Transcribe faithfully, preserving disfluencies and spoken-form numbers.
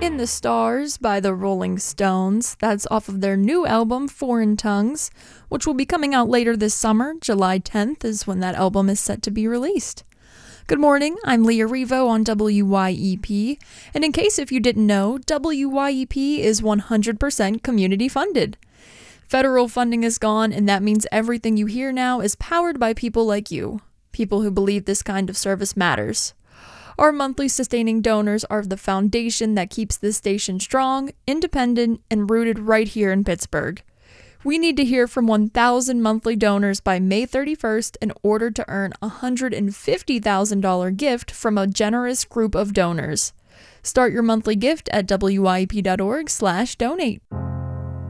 In the Stars by the Rolling Stones. That's off of their new album, Foreign Tongues, which will be coming out later this summer. July tenth is when that album is set to be released. Good morning, I'm Leah Revo on W Y E P, and in case if you didn't know, W Y E P is one hundred percent community funded. Federal funding is gone, and that means everything you hear now is powered by people like you, people who believe this kind of service matters. Our monthly sustaining donors are the foundation that keeps this station strong, independent, and rooted right here in Pittsburgh. We need to hear from one thousand monthly donors by May thirty-first in order to earn a one hundred fifty thousand dollars gift from a generous group of donors. Start your monthly gift at W Y E P dot org slash donate.